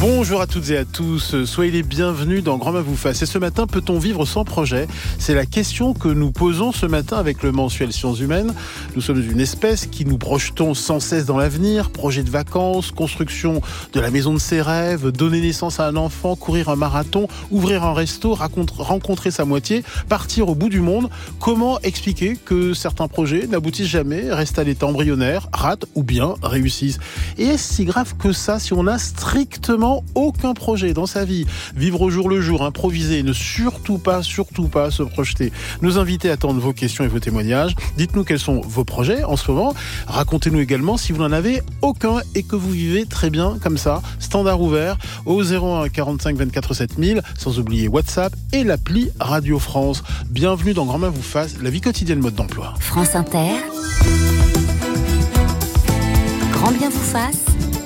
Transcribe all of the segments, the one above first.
Bonjour à toutes et à tous, soyez les bienvenus dans Grand Main vous fasse. Et ce matin, peut-on vivre sans projet ? C'est la question que nous posons ce matin avec le mensuel Sciences Humaines. Nous sommes une espèce qui nous projetons sans cesse dans l'avenir, projet de vacances, construction de la maison de ses rêves, donner naissance à un enfant, courir un marathon, ouvrir un resto, rencontrer sa moitié, partir au bout du monde. Comment expliquer que certains projets n'aboutissent jamais, restent à l'état embryonnaire, ratent ou bien réussissent ? Et est-ce si grave que ça si on a strictement aucun projet dans sa vie? Vivre au jour le jour, improviser, ne surtout pas se projeter. Nos invités attendent vos questions et vos témoignages. Dites-nous quels sont vos projets en ce moment. Racontez-nous également si vous n'en avez aucun et que vous vivez très bien comme ça. Standard ouvert au 01 45 24 7000, sans oublier WhatsApp et l'appli Radio France. Bienvenue dans Grand Main vous fasse, la vie quotidienne mode d'emploi. France Inter, Grand bien vous fasse,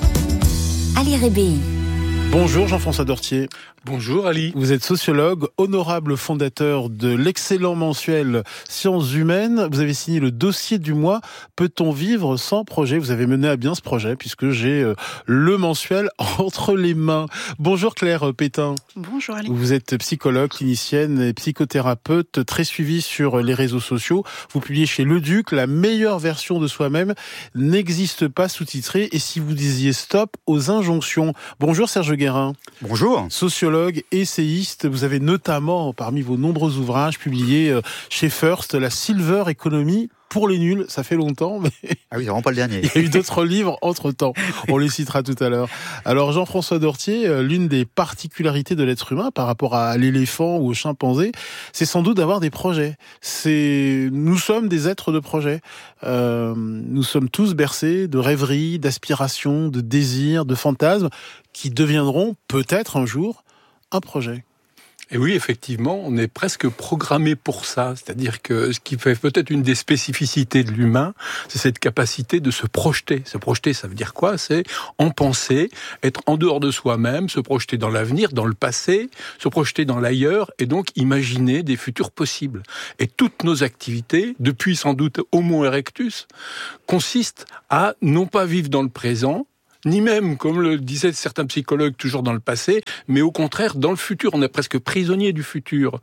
Ali Rébéi. Bonjour Jean-François Dortier. Bonjour Ali. Vous êtes sociologue, honorable fondateur de l'excellent mensuel Sciences Humaines. Vous avez signé le dossier du mois Peut-on vivre sans projet ? Vous avez mené à bien ce projet puisque j'ai le mensuel entre les mains. Bonjour Claire Pétain. Bonjour Ali. Vous êtes psychologue, clinicienne et psychothérapeute, très suivie sur les réseaux sociaux. Vous publiez chez Le Duc, La meilleure version de soi-même n'existe pas, sous-titré. Et si vous disiez stop aux injonctions. Bonjour Serge Guérin. Bonjour. Sociologue, essayiste, vous avez notamment, parmi vos nombreux ouvrages, publié chez First, La Silver Economy pour les nuls. Ça fait longtemps, mais... Ah oui, vraiment pas le dernier. Il y a eu d'autres livres entre-temps. On les citera tout à l'heure. Alors, Jean-François Dortier, l'une des particularités de l'être humain par rapport à l'éléphant ou au chimpanzé, c'est sans doute d'avoir des projets. Nous sommes des êtres de projet. Nous sommes tous bercés de rêveries, d'aspirations, de désirs, de fantasmes qui deviendront peut-être un jour un projet. Et oui, effectivement, on est presque programmé pour ça. C'est-à-dire que ce qui fait peut-être une des spécificités de l'humain, c'est cette capacité de se projeter. Se projeter, ça veut dire quoi ? C'est en penser, être en dehors de soi-même, se projeter dans l'avenir, dans le passé, se projeter dans l'ailleurs, et donc imaginer des futurs possibles. Et toutes nos activités, depuis sans doute Homo erectus, consistent à non pas vivre dans le présent, ni même, comme le disaient certains psychologues, toujours dans le passé, mais au contraire, dans le futur. On est presque prisonnier du futur.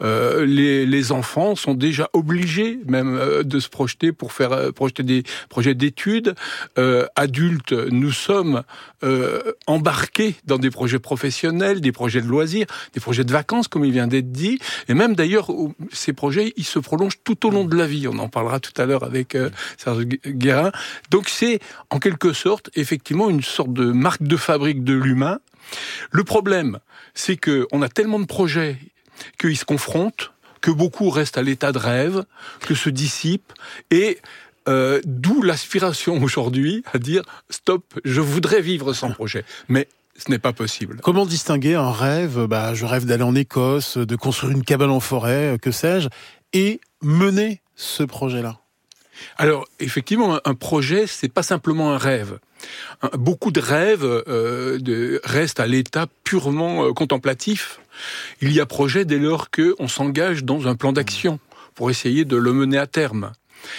Les enfants sont déjà obligés même de se projeter pour faire projeter des projets d'études. Adultes, nous sommes embarqués dans des projets professionnels, des projets de loisirs, des projets de vacances, comme il vient d'être dit. Et même d'ailleurs, ces projets, ils se prolongent tout au long de la vie. On en parlera tout à l'heure avec Serge Guérin. Donc c'est, en quelque sorte, effectivement, une sorte de marque de fabrique de l'humain. Le problème, c'est qu'on a tellement de projets qu'ils se confrontent, que beaucoup restent à l'état de rêve, que se dissipent, et d'où l'aspiration aujourd'hui à dire « stop, je voudrais vivre sans projet ». Mais ce n'est pas possible. Comment distinguer un rêve ? Je rêve d'aller en Écosse, de construire une cabane en forêt, que sais-je, et mener ce projet-là ? Alors, effectivement, un projet, c'est pas simplement un rêve. Beaucoup de rêves restent à l'état purement contemplatif. Il y a projet dès lors qu'on s'engage dans un plan d'action pour essayer de le mener à terme.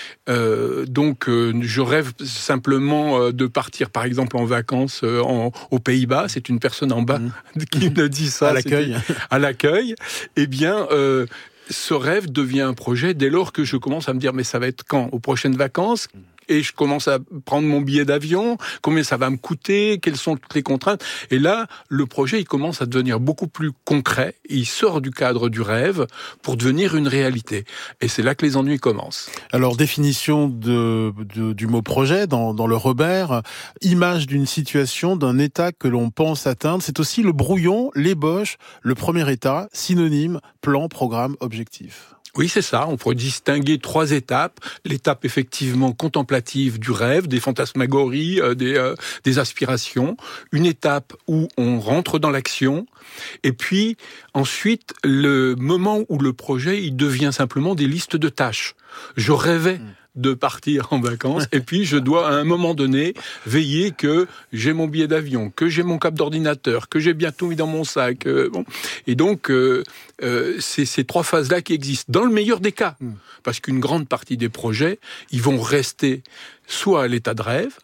Je rêve simplement de partir, par exemple, en vacances aux Pays-Bas. C'est une personne en bas qui me dit ça. À l'accueil. Eh bien... ce rêve devient un projet dès lors que je commence à me dire mais ça va être quand ? Aux prochaines vacances ? Et je commence à prendre mon billet d'avion, combien ça va me coûter, quelles sont toutes les contraintes. Et là, le projet, il commence à devenir beaucoup plus concret. Il sort du cadre du rêve pour devenir une réalité. Et c'est là que les ennuis commencent. Alors, définition du mot projet dans le Robert, image d'une situation, d'un état que l'on pense atteindre. C'est aussi le brouillon, l'ébauche, le premier état, synonyme, plan, programme, objectif. Oui, c'est ça. On pourrait distinguer 3 étapes. L'étape, effectivement, contemplative du rêve, des fantasmagories, des aspirations. Une étape où on rentre dans l'action. Et puis, ensuite, le moment où le projet, il devient simplement des listes de tâches. Je rêvais de partir en vacances, et puis je dois à un moment donné veiller que j'ai mon billet d'avion, que j'ai mon câble d'ordinateur, que j'ai bien tout mis dans mon sac. Et donc, c'est ces 3 phases-là qui existent, dans le meilleur des cas, parce qu'une grande partie des projets, ils vont rester soit à l'état de rêve,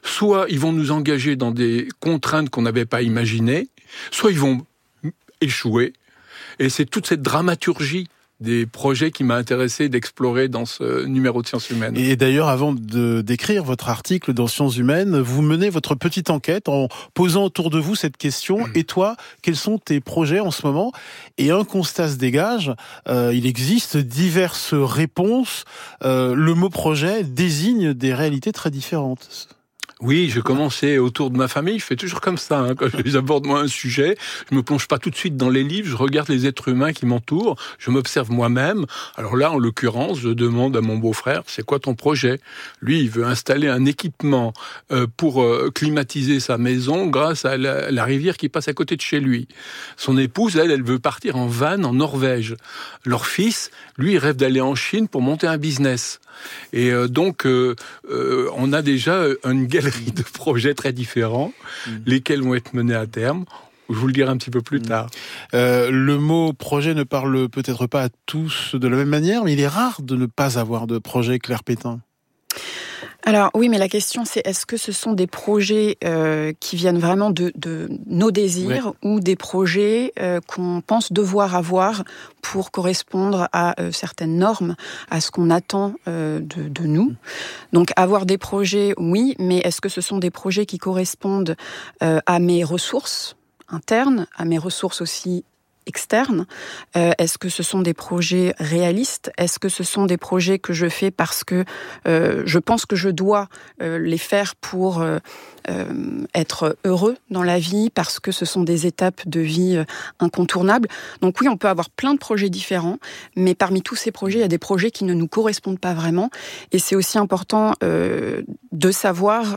soit ils vont nous engager dans des contraintes qu'on n'avait pas imaginées, soit ils vont échouer. Et c'est toute cette dramaturgie des projets qui m'a intéressé d'explorer dans ce numéro de Sciences Humaines. Et d'ailleurs, avant d'écrire votre article dans Sciences Humaines, vous menez votre petite enquête en posant autour de vous cette question. Et toi, quels sont tes projets en ce moment ? Et un constat se dégage, il existe diverses réponses. Le mot projet désigne des réalités très différentes. Oui, je commençais autour de ma famille, je fais toujours comme ça, quand j'aborde moi un sujet, je me plonge pas tout de suite dans les livres, je regarde les êtres humains qui m'entourent, je m'observe moi-même. Alors là, en l'occurrence, je demande à mon beau-frère, c'est quoi ton projet ? Lui, il veut installer un équipement pour climatiser sa maison grâce à la rivière qui passe à côté de chez lui. Son épouse, elle veut partir en van en Norvège. Leur fils, lui, il rêve d'aller en Chine pour monter un business. Et donc, on a déjà une galerie de projets très différents, lesquels vont être menés à terme. Je vous le dirai un petit peu plus tard. Le mot projet ne parle peut-être pas à tous de la même manière, mais il est rare de ne pas avoir de projet, Claire Pétain. Alors oui, mais la question c'est est-ce que ce sont des projets qui viennent vraiment de nos désirs ou des projets qu'on pense devoir avoir pour correspondre à certaines normes, à ce qu'on attend de nous. Donc avoir des projets, oui, mais est-ce que ce sont des projets qui correspondent à mes ressources internes, à mes ressources aussi externes? Est-ce que ce sont des projets réalistes? Est-ce que ce sont des projets que je fais parce que je pense que je dois les faire pour être heureux dans la vie, parce que ce sont des étapes de vie incontournables? Donc oui, on peut avoir plein de projets différents, mais parmi tous ces projets, il y a des projets qui ne nous correspondent pas vraiment. Et c'est aussi important de savoir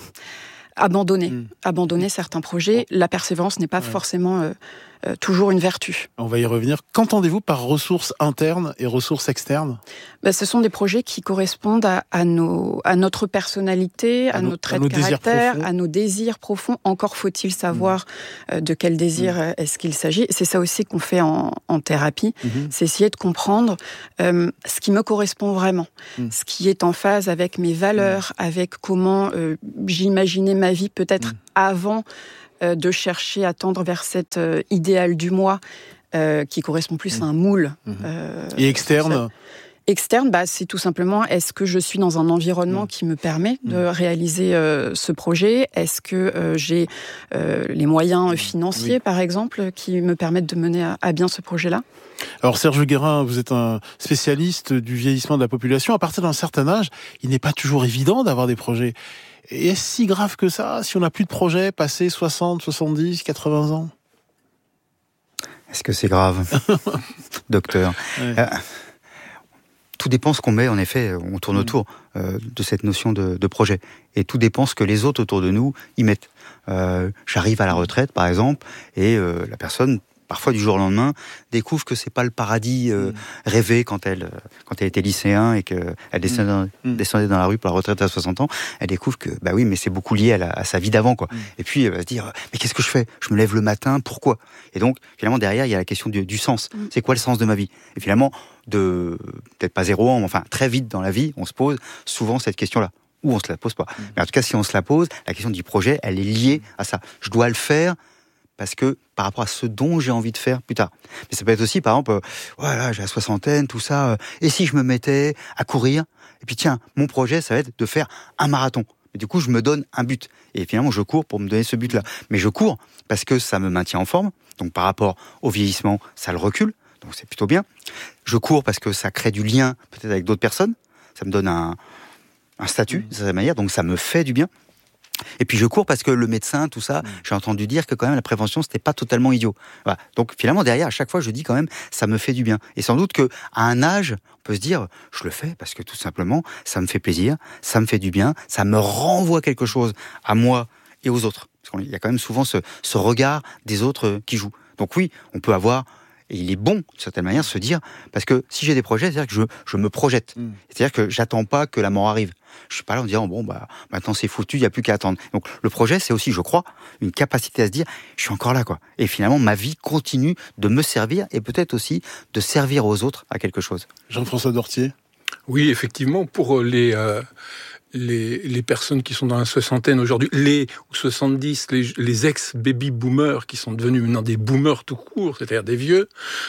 abandonner certains projets. La persévérance n'est pas forcément toujours une vertu. On va y revenir. Qu'entendez-vous par ressources internes et ressources externes ? Ce sont des projets qui correspondent à notre personnalité, à nos traits de caractère, à nos désirs profonds. Encore faut-il savoir de quel désir est-ce qu'il s'agit. C'est ça aussi qu'on fait en thérapie. C'est essayer de comprendre ce qui me correspond vraiment, ce qui est en phase avec mes valeurs, avec comment j'imaginais ma vie peut-être avant de chercher à tendre vers cet idéal du moi qui correspond plus à un moule. Et externe ? Externe, c'est tout simplement, est-ce que je suis dans un environnement qui me permet de réaliser ce projet ? Est-ce que j'ai les moyens financiers, par exemple, qui me permettent de mener à bien ce projet-là ? Alors Serge Guérin, vous êtes un spécialiste du vieillissement de la population. À partir d'un certain âge, il n'est pas toujours évident d'avoir des projets. Et est-ce si grave que ça, si on n'a plus de projet passé 60, 70, 80 ans ? Est-ce que c'est grave, docteur ? Tout dépend ce qu'on met, en effet, on tourne autour de cette notion de projet. Et tout dépend ce que les autres autour de nous y mettent. J'arrive à la retraite, par exemple, et la personne, parfois du jour au lendemain, découvre que c'est pas le paradis rêvé quand elle était lycéen et qu'elle descendait dans la rue pour la retraite à 60 ans. Elle découvre que, oui, mais c'est beaucoup lié à sa vie d'avant, quoi. Et puis, elle va se dire, mais qu'est-ce que je fais ? Je me lève le matin, pourquoi ? Et donc, finalement, derrière, il y a la question du sens. C'est quoi le sens de ma vie ? Et finalement, peut-être pas 0 ans, mais enfin, très vite dans la vie, on se pose souvent cette question-là. Ou on se la pose pas. Mais en tout cas, si on se la pose, la question du projet, elle est liée à ça. Je dois le faire parce que par rapport à ce dont j'ai envie de faire plus tard. Mais ça peut être aussi, par exemple, voilà, j'ai la soixantaine, tout ça, et si je me mettais à courir, et puis tiens, mon projet, ça va être de faire un marathon. Et du coup, je me donne un but. Et finalement, je cours pour me donner ce but-là. Mais je cours parce que ça me maintient en forme. Donc par rapport au vieillissement, ça le recule. Donc c'est plutôt bien. Je cours parce que ça crée du lien peut-être avec d'autres personnes. Ça me donne un statut, de cette manière. Donc ça me fait du bien. Et puis je cours parce que le médecin, tout ça, j'ai entendu dire que quand même la prévention, c'était pas totalement idiot. Voilà. Donc finalement, derrière, à chaque fois, je dis quand même, ça me fait du bien. Et sans doute qu'à un âge, on peut se dire, je le fais parce que tout simplement, ça me fait plaisir, ça me fait du bien, ça me renvoie quelque chose à moi et aux autres. Parce qu'il y a quand même souvent ce regard des autres qui joue. Donc oui, on peut avoir... Et il est bon, d'une certaine manière, de se dire, parce que si j'ai des projets, c'est-à-dire que je me projette. C'est-à-dire que j'attends pas que la mort arrive. Je suis pas là en disant, maintenant c'est foutu, il n'y a plus qu'à attendre. Donc le projet, c'est aussi, je crois, une capacité à se dire, je suis encore là, quoi. Et finalement, ma vie continue de me servir et peut-être aussi de servir aux autres à quelque chose. Jean-François Dortier ? Oui, effectivement, pour les les personnes qui sont dans la soixantaine aujourd'hui, les ou 70, les ex-baby-boomers qui sont devenus maintenant des boomers tout court, c'est-à-dire des vieux,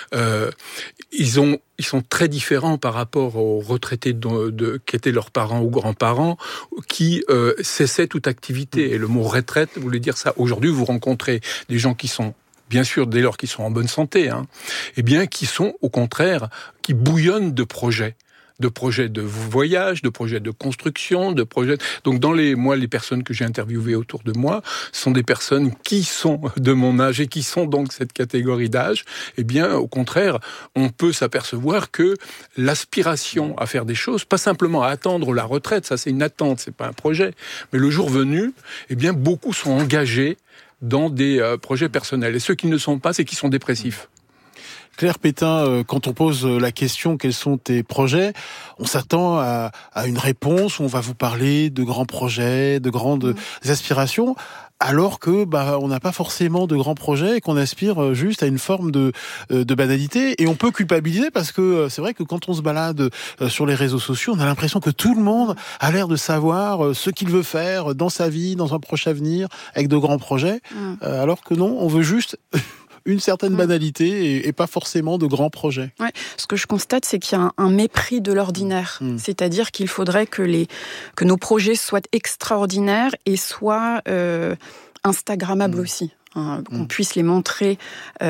ils sont très différents par rapport aux retraités qui étaient leurs parents ou grands-parents, qui cessaient toute activité. Et le mot retraite voulait dire ça. Aujourd'hui, vous rencontrez des gens qui sont, bien sûr, dès lors qu'ils sont en bonne santé, eh bien, qui sont, au contraire, qui bouillonnent de projets de voyage, de projets de construction, de projets. Donc les personnes que j'ai interviewées autour de moi sont des personnes qui sont de mon âge et qui sont donc cette catégorie d'âge. Eh bien, au contraire, on peut s'apercevoir que l'aspiration à faire des choses, pas simplement à attendre la retraite, ça c'est une attente, c'est pas un projet, mais le jour venu, eh bien, beaucoup sont engagés dans des projets personnels. Et ceux qui ne sont pas, c'est qu'ils sont dépressifs. Claire Pétain, quand on pose la question « Quels sont tes projets ?», on s'attend à une réponse où on va vous parler de grands projets, de grandes aspirations, alors que on n'a pas forcément de grands projets et qu'on aspire juste à une forme de banalité. Et on peut culpabiliser parce que c'est vrai que quand on se balade sur les réseaux sociaux, on a l'impression que tout le monde a l'air de savoir ce qu'il veut faire dans sa vie, dans un proche avenir, avec de grands projets, alors que non, on veut juste une certaine banalité et pas forcément de grands projets. Ouais. Ce que je constate, c'est qu'il y a un mépris de l'ordinaire. C'est-à-dire qu'il faudrait que nos projets soient extraordinaires et soient instagrammables aussi. Qu'on puisse les montrer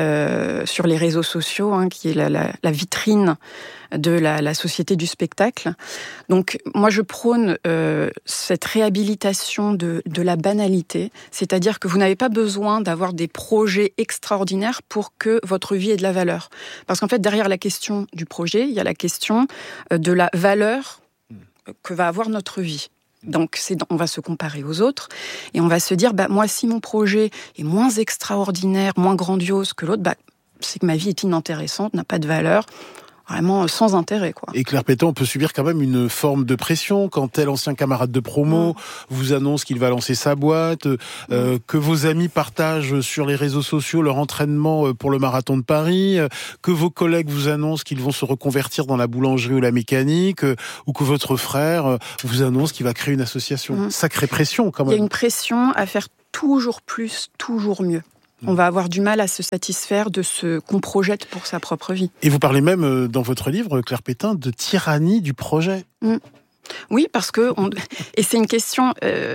sur les réseaux sociaux, qui est la vitrine de la société du spectacle. Donc, moi, je prône cette réhabilitation de la banalité, c'est-à-dire que vous n'avez pas besoin d'avoir des projets extraordinaires pour que votre vie ait de la valeur. Parce qu'en fait, derrière la question du projet, il y a la question de la valeur que va avoir notre vie. Donc, on va se comparer aux autres et on va se dire, moi, si mon projet est moins extraordinaire, moins grandiose que l'autre, c'est que ma vie est inintéressante, n'a pas de valeur, vraiment sans intérêt, quoi. Et Claire Pétain, on peut subir quand même une forme de pression quand tel ancien camarade de promo vous annonce qu'il va lancer sa boîte, que vos amis partagent sur les réseaux sociaux leur entraînement pour le marathon de Paris, que vos collègues vous annoncent qu'ils vont se reconvertir dans la boulangerie ou la mécanique, ou que votre frère vous annonce qu'il va créer une association. Sacrée pression, quand même. Il y a une pression à faire toujours plus, toujours mieux. On va avoir du mal à se satisfaire de ce qu'on projette pour sa propre vie. Et vous parlez même, dans votre livre, Claire Pétain, de tyrannie du projet. Oui, parce que... Et c'est une question...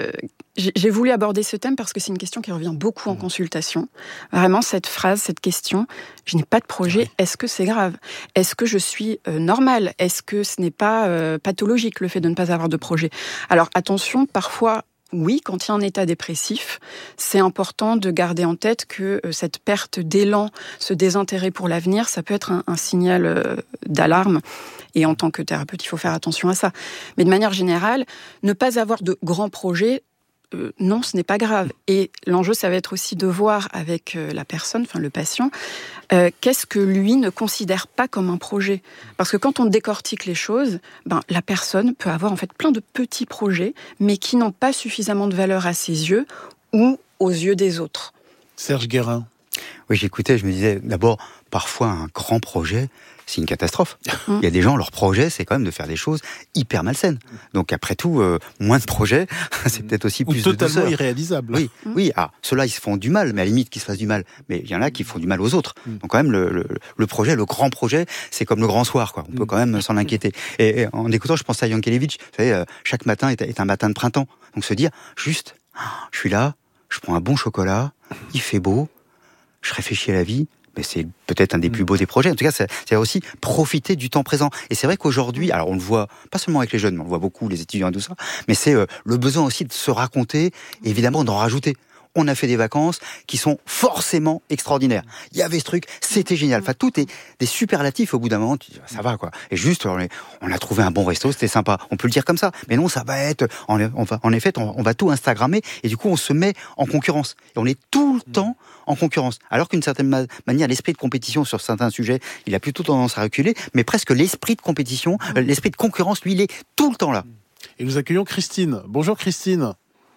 J'ai voulu aborder ce thème parce que c'est une question qui revient beaucoup en consultation. Vraiment, cette phrase, cette question, je n'ai pas de projet, est-ce que c'est grave ? Est-ce que je suis normale ? Est-ce que ce n'est pas pathologique, le fait de ne pas avoir de projet ? Alors, attention, parfois... Oui, quand il y a un état dépressif, c'est important de garder en tête que cette perte d'élan, ce désintérêt pour l'avenir, ça peut être un signal d'alarme. Et en tant que thérapeute, il faut faire attention à ça. Mais de manière générale, ne pas avoir de grands projets, non, ce n'est pas grave. Et l'enjeu, ça va être aussi de voir avec la personne, enfin le patient, qu'est-ce que lui ne considère pas comme un projet. Parce que quand on décortique les choses, la personne peut avoir en fait plein de petits projets, mais qui n'ont pas suffisamment de valeur à ses yeux ou aux yeux des autres. Serge Guérin. Oui, j'écoutais, je me disais, d'abord, parfois un grand projet, c'est une catastrophe. Il y a des gens, leur projet, c'est quand même de faire des choses hyper malsaines. Donc après tout, moins de projets, c'est peut-être aussi plus de douceur. Totalement irréalisable. Oui. Ceux-là, ils se font du mal, mais à la limite qu'ils se fassent du mal. Mais il y en a qui font du mal aux autres. Donc quand même, le projet, le grand projet, c'est comme le grand soir, quoi. On peut quand même s'en inquiéter. Et en écoutant, je pense à Yankelevitch. Vous savez, chaque matin est un matin de printemps. Donc se dire, juste, je suis là, je prends un bon chocolat, il fait beau, je réfléchis à la vie, mais c'est peut-être un des plus beaux des projets. En tout cas, c'est aussi profiter du temps présent. Et c'est vrai qu'aujourd'hui, alors on le voit, pas seulement avec les jeunes, mais on le voit beaucoup, les étudiants et tout ça, mais c'est le besoin aussi de se raconter, et évidemment d'en rajouter. On a fait des vacances qui sont forcément extraordinaires. Il y avait ce truc, c'était génial. Enfin, tout est des superlatifs au bout d'un moment, tu dis, ça va, quoi. Et juste, on a trouvé un bon resto, c'était sympa. On peut le dire comme ça. Mais non, ça va être, en effet, on va tout Instagrammer, et du coup, on se met en concurrence. Et on est tout le temps en concurrence. Alors qu'une certaine manière, l'esprit de compétition sur certains sujets, il a plutôt tendance à reculer, mais presque l'esprit de compétition, l'esprit de concurrence, lui, il est tout le temps là. Et nous accueillons Christine. Bonjour Christine.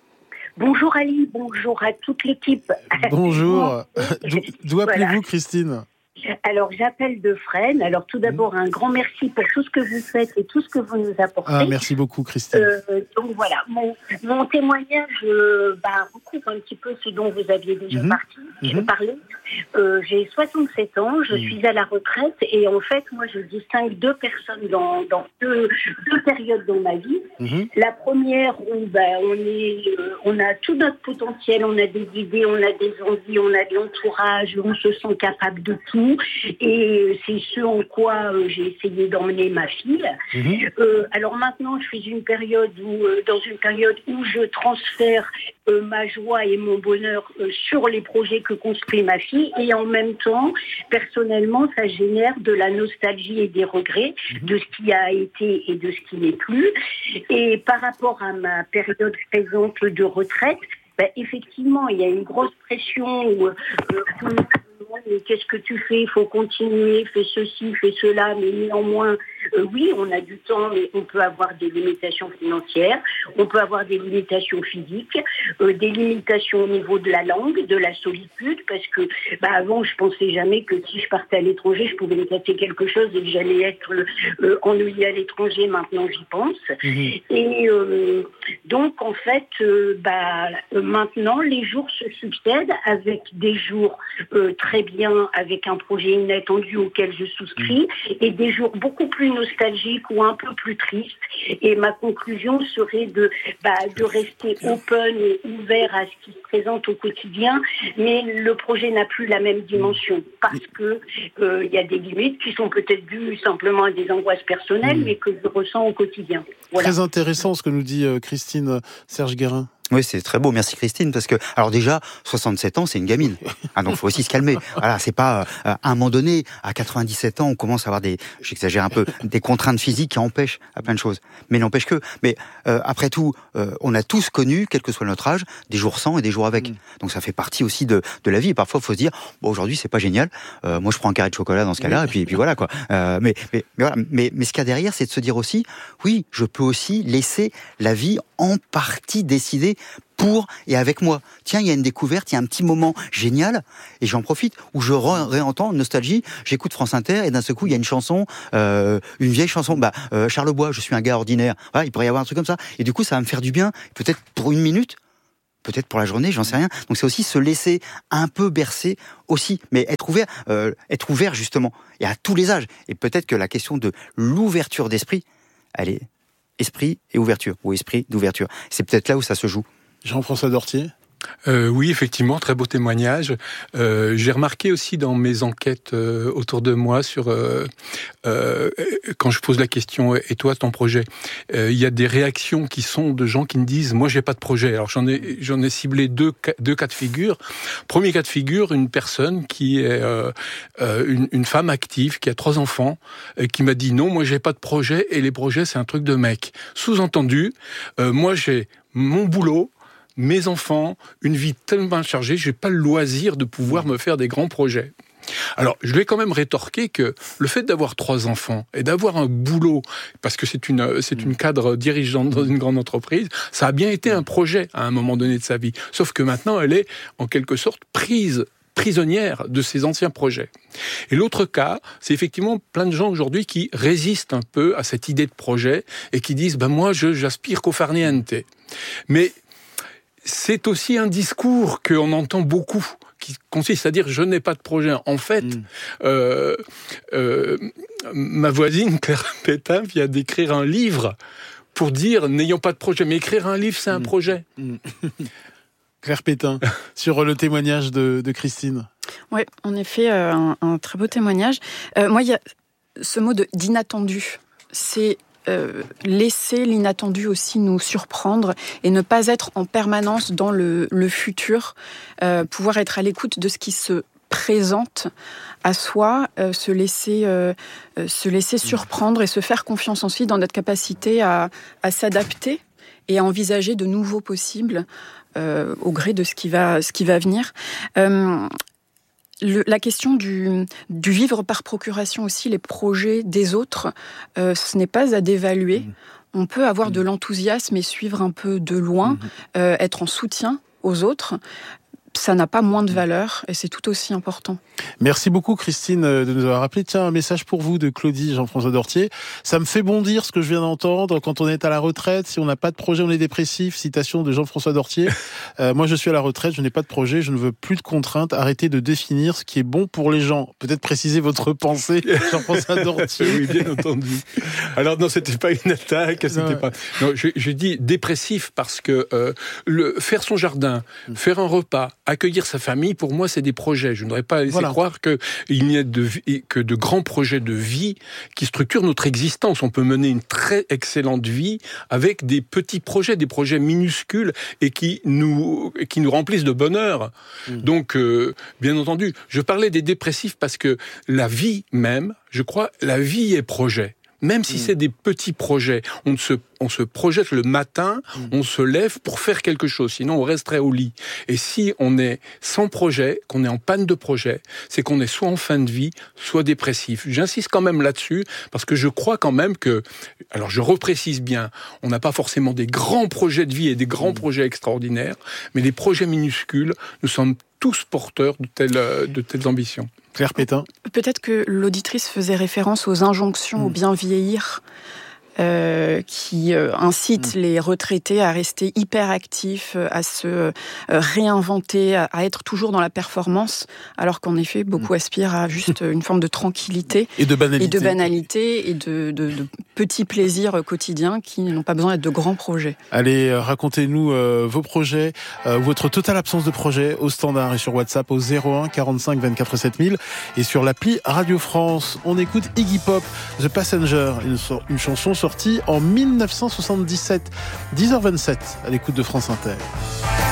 Bonjour Ali, bonjour à toute l'équipe. Bonjour. D'où appelez-vous Christine ? Alors, j'appelle de Fresnes. Alors, tout d'abord, un grand merci pour tout ce que vous faites et tout ce que vous nous apportez. Ah, merci beaucoup, Christine. Donc, voilà. Mon témoignage recouvre un petit peu ce dont vous aviez déjà parlé. J'ai 67 ans, je suis à la retraite et en fait, moi, je distingue deux personnes dans deux périodes dans ma vie. La première, où on a tout notre potentiel, on a des idées, on a des envies, on a de l'entourage, on se sent capable de tout. Et c'est ce en quoi j'ai essayé d'emmener ma fille. Alors maintenant, je suis dans une période où je transfère ma joie et mon bonheur sur les projets que construit ma fille. Et en même temps, personnellement, ça génère de la nostalgie et des regrets de ce qui a été et de ce qui n'est plus. Et par rapport à ma période présente de retraite, effectivement, il y a une grosse pression où mais qu'est-ce que tu fais? Il faut continuer, fais ceci, fais cela, mais néanmoins, oui, on a du temps, mais on peut avoir des limitations financières, on peut avoir des limitations physiques, des limitations au niveau de la langue, de la solitude, parce que avant, je pensais jamais que si je partais à l'étranger, je pouvais me casser quelque chose et que j'allais être ennuyée à l'étranger. Maintenant, j'y pense. Et donc, en fait, maintenant, les jours se succèdent avec des jours très bien, avec un projet inattendu auquel je souscris, et des jours beaucoup plus nostalgiques ou un peu plus tristes. Et ma conclusion serait de rester open et ouvert à ce qui se présente au quotidien, mais le projet n'a plus la même dimension parce que il y a des limites qui sont peut-être dues simplement à des angoisses personnelles, mais que je ressens au quotidien. Voilà. Très intéressant ce que nous dit Christine. Serge Guérin. Oui, c'est très beau. Merci Christine, parce que, alors déjà, 67 ans, c'est une gamine. Donc faut aussi se calmer. Voilà, c'est pas, à un moment donné, à 97 ans, on commence à avoir j'exagère un peu, des contraintes physiques qui empêchent à plein de choses. Mais n'empêche que, après tout, on a tous connu, quel que soit notre âge, des jours sans et des jours avec. Donc ça fait partie aussi de la vie. Et parfois, il faut se dire, bon, aujourd'hui, c'est pas génial. Moi, je prends un carré de chocolat dans ce cas-là, et puis voilà, quoi. Mais voilà. Mais ce qu'il y a derrière, c'est de se dire aussi, oui, je peux aussi laisser la vie en partie décider pour et avec moi. Tiens, il y a une découverte, il y a un petit moment génial, et j'en profite, où je réentends nostalgie, j'écoute France Inter, et d'un seul coup, il y a une chanson, une vieille chanson, Charles Bois, je suis un gars ordinaire. Voilà, il pourrait y avoir un truc comme ça. Et du coup, ça va me faire du bien, peut-être pour une minute, peut-être pour la journée, j'en sais rien. Donc c'est aussi se laisser un peu bercer aussi, mais être ouvert justement, et à tous les âges. Et peut-être que la question de l'ouverture d'esprit, elle est esprit et ouverture, ou esprit d'ouverture. C'est peut-être là où ça se joue. Jean-François Dortier. Oui, effectivement, très beau témoignage. J'ai remarqué aussi dans mes enquêtes autour de moi quand je pose la question et toi ton projet, il y a des réactions qui sont de gens qui me disent moi j'ai pas de projet. Alors j'en ai ciblé deux cas de figure. Premier cas de figure, une personne qui est une femme active qui a 3 enfants qui m'a dit non, moi j'ai pas de projet et les projets c'est un truc de mec. Sous-entendu, moi j'ai mon boulot, mes enfants, une vie tellement chargée, j'ai pas le loisir de pouvoir me faire des grands projets. Alors, je vais quand même rétorquer que le fait d'avoir 3 enfants et d'avoir un boulot, parce que c'est une cadre dirigeante dans une grande entreprise, ça a bien été un projet à un moment donné de sa vie. Sauf que maintenant, elle est en quelque sorte prisonnière de ses anciens projets. Et l'autre cas, c'est effectivement plein de gens aujourd'hui qui résistent un peu à cette idée de projet et qui disent moi, j'aspire qu'au far niente. Mais c'est aussi un discours qu'on entend beaucoup, qui consiste à dire « je n'ai pas de projet ». En fait, ma voisine Claire Pétain vient d'écrire un livre pour dire « n'ayons pas de projet ». Mais écrire un livre, c'est un projet. Claire Pétain, sur le témoignage de Christine. Oui, en effet, un très beau témoignage. Moi, il y a ce mot d'inattendu. C'est laisser l'inattendu aussi nous surprendre et ne pas être en permanence dans le futur, pouvoir être à l'écoute de ce qui se présente à soi, se laisser surprendre et se faire confiance ensuite dans notre capacité à s'adapter et à envisager de nouveaux possibles au gré de ce qui va venir. La question du vivre par procuration aussi, les projets des autres, ce n'est pas à dévaluer. On peut avoir de l'enthousiasme et suivre un peu de loin, être en soutien aux autres, ça n'a pas moins de valeur et c'est tout aussi important. Merci beaucoup Christine de nous avoir rappelé. Tiens, un message pour vous de Claudie Jean-François Dortier. Ça me fait bondir ce que je viens d'entendre. Quand on est à la retraite, si on n'a pas de projet, on est dépressif. Citation de Jean-François Dortier. Moi, je suis à la retraite, je n'ai pas de projet, je ne veux plus de contraintes. Arrêtez de définir ce qui est bon pour les gens. Peut-être préciser votre pensée, Jean-François Dortier. Oui, bien entendu. Alors non, c'était pas une attaque. Non, je dis dépressif parce que faire son jardin, faire un repas, accueillir sa famille, pour moi, c'est des projets. Je ne voudrais pas laisser croire qu'il n'y a que de grands projets de vie qui structurent notre existence. On peut mener une très excellente vie avec des petits projets, des projets minuscules et qui nous remplissent de bonheur. Donc, bien entendu, je parlais des dépressifs parce que la vie même, je crois, la vie est projet. Même si c'est des petits projets, on se projette le matin, on se lève pour faire quelque chose, sinon on resterait au lit. Et si on est sans projet, qu'on est en panne de projet, c'est qu'on est soit en fin de vie, soit dépressif. J'insiste quand même là-dessus, parce que je crois quand même que, alors je reprécise bien, on n'a pas forcément des grands projets de vie et des grands projets extraordinaires, mais les projets minuscules, nous sommes tous porteurs de telles ambitions. Claire Pétain. Peut-être que l'auditrice faisait référence aux injonctions au bien vieillir qui incitent les retraités à rester hyper actifs, à se réinventer, à être toujours dans la performance, alors qu'en effet, beaucoup aspirent à juste une forme de tranquillité et de banalité et de petits plaisirs quotidiens qui n'ont pas besoin d'être de grands projets. Allez, racontez-nous vos projets, votre totale absence de projet au standard et sur WhatsApp au 01 45 24 7000 et sur l'appli Radio France. On écoute Iggy Pop, The Passenger, une chanson sortie en 1977, 10h27 à l'écoute de France Inter.